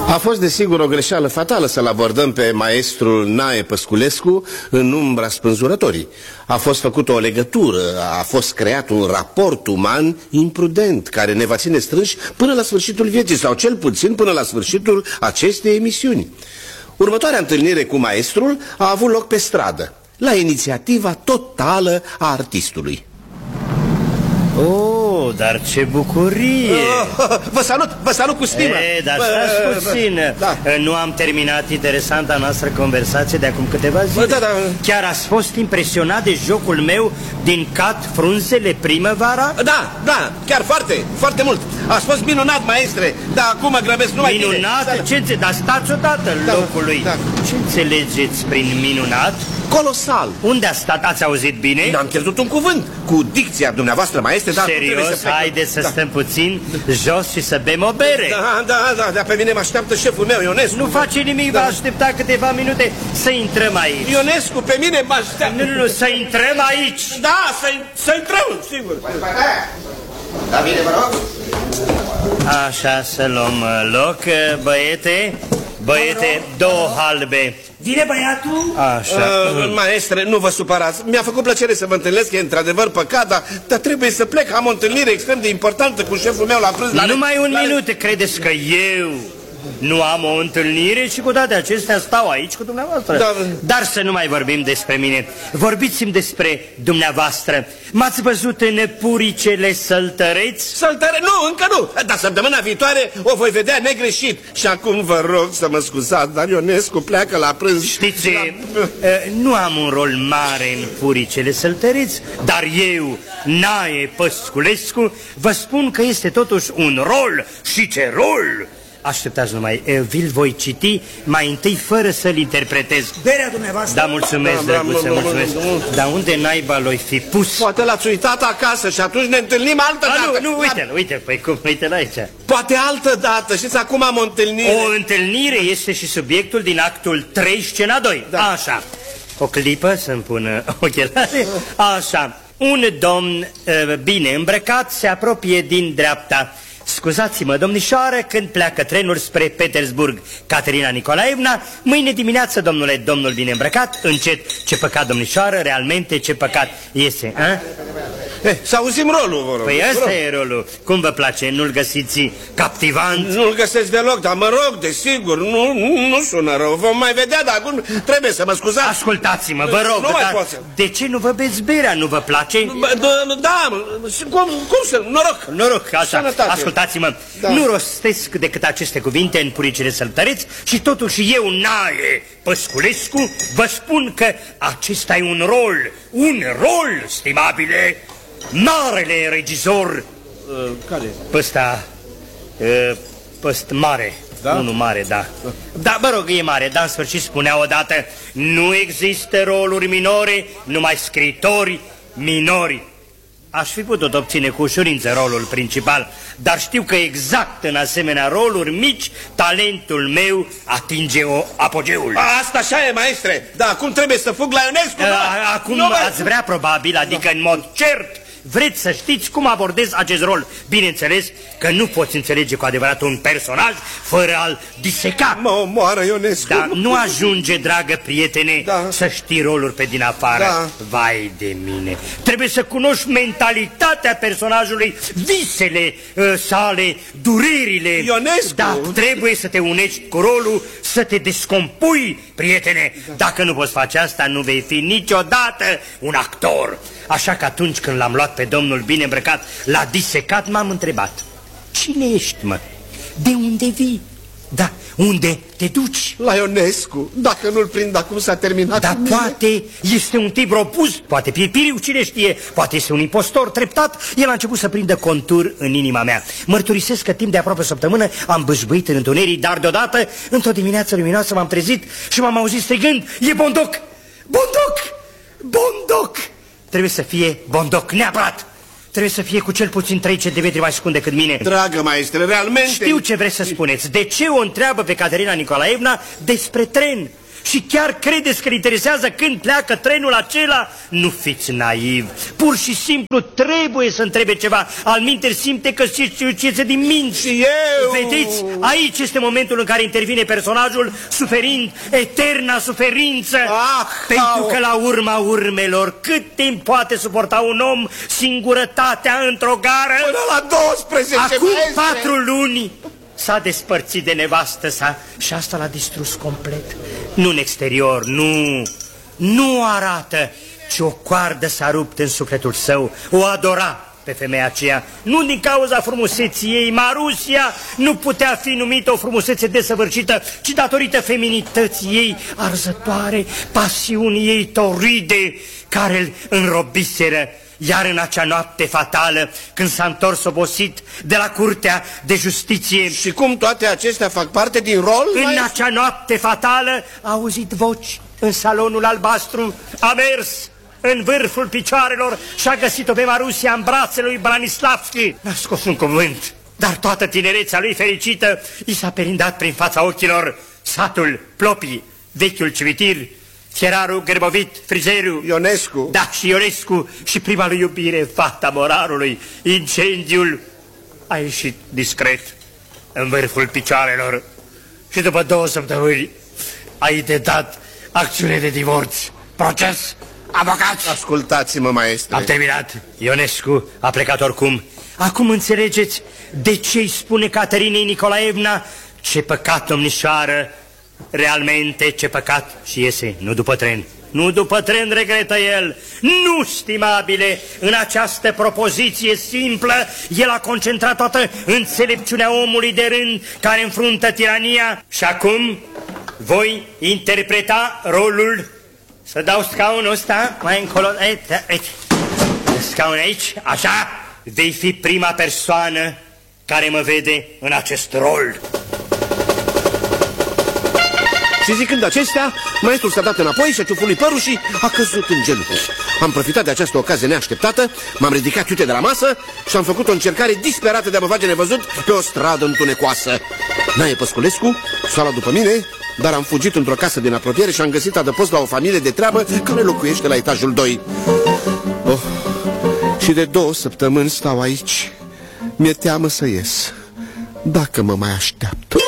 A fost desigur o greșeală fatală să-l abordăm pe maestrul Nae Păsculescu în umbra spânzurătorii. A fost făcută o legătură, a fost creat un raport uman imprudent care ne va ține strânși până la sfârșitul vieții, sau cel puțin până la sfârșitul acestei emisiuni. Următoarea întâlnire cu maestrul a avut loc pe stradă, la inițiativa totală a artistului. Oh, dar ce bucurie! Vă salut cu stimă! Dar stați puțin, nu am terminat interesanta noastră conversație de acum câteva zile. Chiar ați fost impresionat de jocul meu din Cat frunzele primăvara? Da, chiar foarte mult. Ați fost minunat, maestre, dar acum mă grăbesc numai minunat? Dar stați odată în locul lui. Ce înțelegeți prin minunat? Colosal. Unde a stat? Ați auzit bine? N-am pierdut un cuvânt. Cu dicția dumneavoastră, maestre, dar serios, haideți să stăm puțin jos și să bem o bere. Da, pe mine mă așteaptă șeful meu, Ionescu. Nu face nimic, va aștepta câteva minute să intrăm aici. Ionescu, pe mine mă așteaptă. Nu, să intrăm aici. Da, să intrăm, sigur. Da, bine, vă rog. Așa, să luăm loc, băiete, două halbe. Vine băiatul? Așa. Maestre, nu vă supărați. Mi-a făcut plăcere să vă întâlnesc, e într-adevăr păcat, dar trebuie să plec. Am o întâlnire extrem de importantă cu șeful meu la prânz. Numai un minut, credeți că eu nu am o întâlnire și cu toate acestea stau aici cu dumneavoastră? Dar să nu mai vorbim despre mine. Vorbiți-mi despre dumneavoastră. M-ați văzut în Puricele Săltăreți? Nu, încă nu. Dar săptămâna viitoare o voi vedea negreșit. Și acum vă rog să mă scuzați, dar Ionescu pleacă la prânz. Știți, nu am un rol mare în Puricele Săltăreți, dar eu, Nae Păsculescu, vă spun că este totuși un rol. Și ce rol! Așteptați numai, vi-l voi citi mai întâi fără să-l interpretez. Berea dumneavoastră? Da, mulțumesc, drăguță, mulțumesc. Dar unde naiba l-o fi pus? Poate l-ați uitat acasă și atunci ne întâlnim altă dată. Nu, uite-l, păi cum, uite-l aici. Poate altă dată, știți, acum am o întâlnire. O întâlnire este și subiectul din actul 3, scena 2. Așa, o clipă să-mi pun ochelare. Așa, un domn bine îmbrăcat se apropie din dreapta. Scuzați-mă, domnișoară, când pleacă trenul spre Petersburg, Caterina Nicolaevna, mâine dimineață, domnul bine îmbrăcat, încet, ce păcat, domnișoară, realmente ce păcat iese, a? Să auzim rolul, vă rog. Păi ăsta e rolul. Cum vă place? Nu-l găsiți captivant? Nu-l găsesc deloc, dar mă rog, desigur, nu sună rău. Vom mai vedea, dar acum trebuie să mă scuzați. Ascultați-mă, vă rog, de ce nu vă beți berea? Nu vă place? Da, cum să... Noroc, așa. Ascultați-mă, nu rostesc decât aceste cuvinte în Puricele Săltăreți și totuși eu, Nae Păsculescu, vă spun că acesta e un rol, stimabile, marele regizor. Care? Păsta mare. Da? Unul mare, da. Da, mă rog, e mare, dar în sfârșit spunea odată, nu există roluri minore, numai scriitori minori. Aș fi putut obține cu ușurință rolul principal, dar știu că exact în asemenea roluri mici, talentul meu atinge apogeul. Asta așa e, maestre, dar acum trebuie să fug la Ionescu. Acum ați vrea probabil, adică în mod cert, vreți să știți cum abordez acest rol. Bineînțeles că nu poți înțelege cu adevărat un personaj fără a-l diseca. Mă omoară, Ionescu. Dar nu ajunge, dragă prietene, să știi roluri pe din afară. Vai de mine. Trebuie să cunoști mentalitatea personajului, visele sale, durerile. Ionescu. Da, trebuie să te unești cu rolul, să te descompui, prietene. Dacă nu poți face asta, nu vei fi niciodată un actor. Așa că atunci când l-am luat pe domnul bine îmbrăcat, l-a disecat, m-am întrebat, cine ești, mă? De unde vii? Da, unde te duci? La Ionescu. Dacă nu-l prind acum, s-a terminat. Dar poate este un tip robust, poate pirpiriu, cine știe, poate este un impostor treptat. El a început să prindă contur în inima mea. Mărturisesc că timp de aproape o săptămână am bâșbâit în întuneric, dar deodată, într-o dimineață luminoasă, m-am trezit și m-am auzit strigând, e Bondoc! Bondoc! Bondoc! Trebuie să fie Bondoc, neapărat. Trebuie să fie cu cel puțin 300 de metri mai scund decât mine. Dragă maestre, realmente... Știu ce vreți să spuneți. De ce o întreabă pe Caterina Nicolaevna despre tren? Și chiar credeți că îl interesează când pleacă trenul acela? Nu fiți naiv. Pur și simplu trebuie să întrebe ceva. Alminteri simte că iese din minți. Și eu... Vedeți? Aici este momentul în care intervine personajul suferind eterna suferință. Pentru că la urma urmelor, cât timp poate suporta un om singurătatea într-o gară? Până la 12 Acum mese. 4 luni s-a despărțit de nevastă sa și asta l-a distrus complet. Nu în exterior, nu arată, ci o coardă s-a rupt în sufletul său. O adora pe femeia aceea, nu din cauza frumuseții ei. Marusia nu putea fi numită o frumusețe desăvârșită, ci datorită feminității ei arzătoare, pasiunii ei toride, care îl înrobiseră. Iar în acea noapte fatală, când s-a întors obosit de la Curtea de Justiție... Și cum toate acestea fac parte din rol? În acea noapte fatală a auzit voci în salonul albastru, a mers în vârful picioarelor și a găsit-o pe Marusia în brațele lui Branislavski. N-a scos un cuvânt, dar toată tinerețea lui fericită i s-a perindat prin fața ochilor satul, Plopii, vechiul cimitir, Fierarul, Gârbovit, Frizeriu, Ionescu. Da, și Ionescu și prima lui iubire, fata morarului. Incendiul a ieșit discret în vârful picioarelor și după 2 săptămâni a intentat acțiune de divorț, proces, avocați. Ascultați-mă, maestre. Am terminat. Ionescu a plecat oricum. Acum înțelegeți de ce îi spune Caterinei Nicolaevna: ce păcat, domnișoară, realmente ce păcat. Și iese, nu după tren. Nu după tren, regretă el. Nu, stimabile, în această propoziție simplă el a concentrat toată înțelepciunea omului de rând care înfruntă tirania. Și acum voi interpreta rolul. Să dau scaunul ăsta mai încolo. Scaun aici, așa. Vei fi prima persoană care mă vede în acest rol. Și zicând acestea, maestrul s-a dat înapoi și-a ciufut lui părul și a căzut în genunchi. Am profitat de această ocazie neașteptată, m-am ridicat iute de la masă și am făcut o încercare disperată de a mă face nevăzut pe o stradă întunecoasă. Nae Păsculescu s-a luat după mine, dar am fugit într-o casă din apropiere și am găsit adăpost la o familie de treabă care locuiește la etajul 2. Și de 2 săptămâni stau aici. Mi-e teamă să ies. Dacă mă mai așteaptă.